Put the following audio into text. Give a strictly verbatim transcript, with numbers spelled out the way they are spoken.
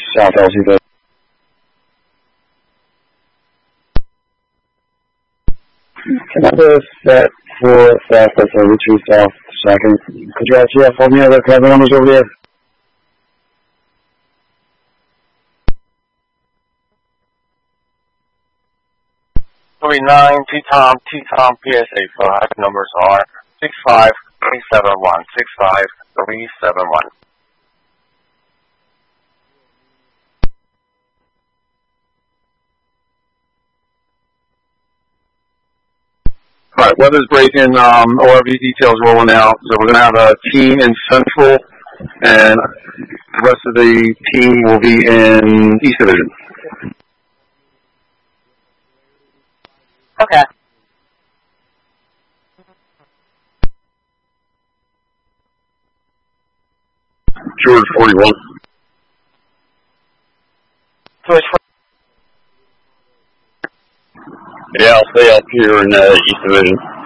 South L C. Can I have a set for South, that's a retreat South second? Could you actually have for me other cabin numbers over there? three nine, T-Tom, T-Tom, P S A five, numbers are six five three seven one, six five three seven one. All right, weather's breaking, um, O R V details rolling out, so we're going to have a team in Central, and the rest of the team will be in East Division. Okay. George forty-one. George Yeah, I'll stay up here in uh, East Division.